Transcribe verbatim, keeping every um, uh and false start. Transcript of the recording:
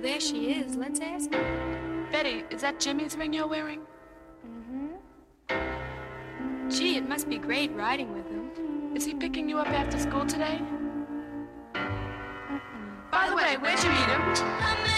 there she is. Let's ask her. Betty, is that Jimmy's ring you're wearing? Mm-hmm. Gee, it must be great riding with him. Is he picking you up after school today? Mm-mm. By the way, where'd you meet him?